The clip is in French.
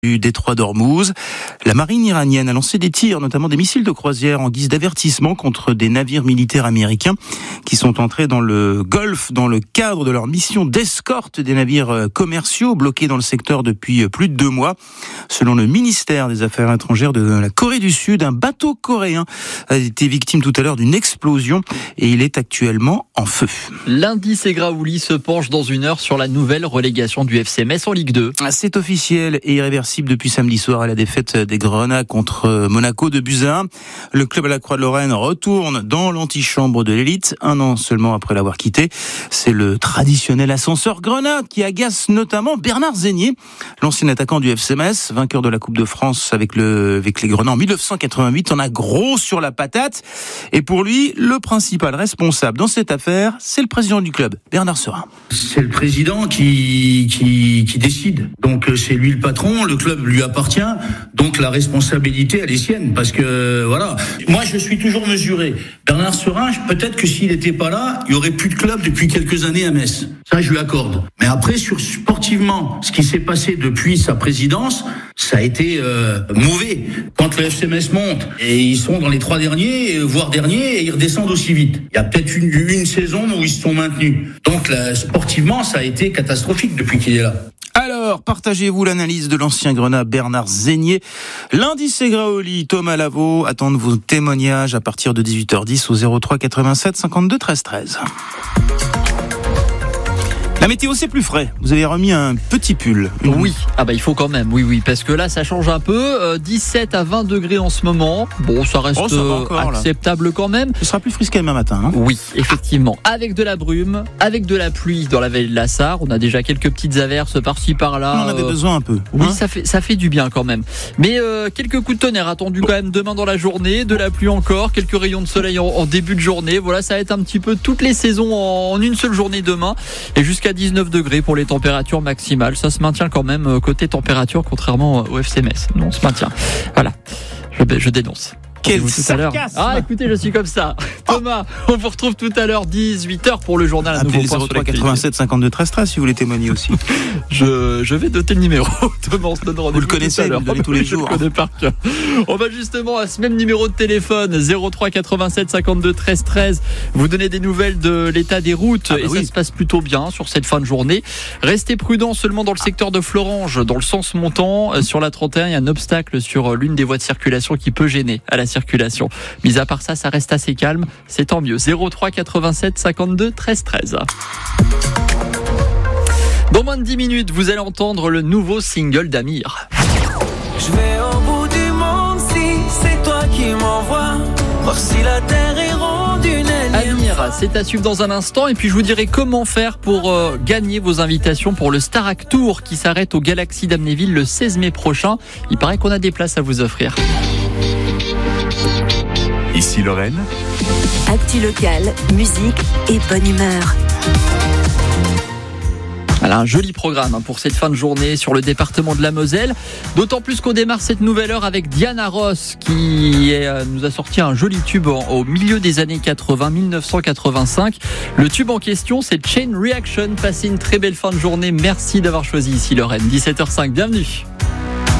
du détroit d'Ormuz. La marine iranienne a lancé des tirs, notamment des missiles de croisière en guise d'avertissement contre des navires militaires américains qui sont entrés dans le Golfe dans le cadre de leur mission d'escorte des navires commerciaux bloqués dans le secteur depuis plus de 2 mois. Selon le ministère des Affaires étrangères de la Corée du Sud, un bateau coréen a été victime tout à l'heure d'une explosion et il est actuellement en feu. L'indice Egraouli se penche dans 1 heure sur la nouvelle relégation du FC Metz en Ligue 2. C'est officiel et irréversible depuis samedi soir à la défaite des Grenats contre Monaco de buts à 1. Le club à la Croix-de-Lorraine retourne dans l'antichambre de l'élite, 1 an seulement après l'avoir quitté. C'est le traditionnel ascenseur Grenat qui agace notamment Bernard Zégnier, l'ancien attaquant du FC Metz, vainqueur de la Coupe de France avec les Grenats en 1988. On a gros sur la patate. Et pour lui, le principal responsable dans cette affaire, c'est le président du club, Bernard Serin. C'est le président qui décide. Donc c'est lui le patron, le club lui appartient, donc la responsabilité elle est sienne, parce que voilà. Moi je suis toujours mesuré. Bernard Serin, peut-être que s'il n'était pas là, il y aurait plus de club depuis quelques années à Metz. Ça je lui accorde. Mais après sportivement, ce qui s'est passé depuis sa présidence, ça a été mauvais. Quand le FC Metz monte et ils sont dans les 3 derniers, voire derniers, et ils redescendent aussi vite. Il y a peut-être une saison où ils se sont maintenus. Donc là, sportivement, ça a été catastrophique depuis qu'il est là. Alors, partagez-vous l'analyse de l'ancien Grenat Bernard Zégnier. L'indice Egraouli, Thomas Lavaux, attendent vos témoignages à partir de 18h10 au 03 87 52 13 13. La météo, c'est plus frais. Vous avez remis un petit pull. Oui, il faut quand même. Oui, parce que là, ça change un peu. 17 à 20 degrés en ce moment. Bon, ça reste acceptable quand même. Ce sera plus frisqué demain matin. Hein. Oui, effectivement. Avec de la brume, avec de la pluie dans la vallée de la Sarre. On a déjà quelques petites averses par-ci par-là. On en avait besoin un peu. Oui, ça fait du bien quand même. Mais quelques coups de tonnerre attendus quand même demain dans la journée. De la pluie encore, quelques rayons de soleil en début de journée. Voilà, ça va être un petit peu toutes les saisons en une seule journée demain. Et jusqu'à 19 degrés pour les températures maximales. Ça se maintient quand même côté température, contrairement au FC Metz. Non, on se maintient. Voilà, je dénonce. Quel sarcasme. Écoutez, je suis comme ça. Thomas, on vous retrouve tout à l'heure 18h pour le journal. Appelez le 03 87 52 13 13 si vous voulez témoigner aussi. Je vais noter le numéro. Thomas, on se donne rendez-vous. Vous le connaissez, vous le donnez tous les jours. Je le connais par cœur. On va justement à ce même numéro de téléphone 03 87 52 13 13. Vous donnez des nouvelles de l'état des routes ça se passe plutôt bien sur cette fin de journée. Restez prudents seulement dans le secteur de Florange, dans le sens montant. Sur la 31, il y a un obstacle sur l'une des voies de circulation qui peut gêner à la circulation. Mis à part ça, ça reste assez calme. C'est tant mieux. 03 87 52 13 13. Dans moins de 10 minutes, vous allez entendre le nouveau single d'Amir. Je vais au bout du monde si c'est toi qui m'envoies. Voir si la terre est ronde une énième. Amir, c'est à suivre dans un instant. Et puis je vous dirai comment faire pour gagner vos invitations pour le Starac Tour qui s'arrête au Galaxy d'Amnéville le 16 mai prochain. Il paraît qu'on a des places à vous offrir. Ici Lorraine. Actu locale, musique et bonne humeur. Voilà, un joli programme pour cette fin de journée sur le département de la Moselle. D'autant plus qu'on démarre cette nouvelle heure avec Diana Ross qui nous a sorti un joli tube au milieu des années 80, 1985. Le tube en question, c'est Chain Reaction. Passez une très belle fin de journée. Merci d'avoir choisi Ici Lorraine. 17h05, bienvenue.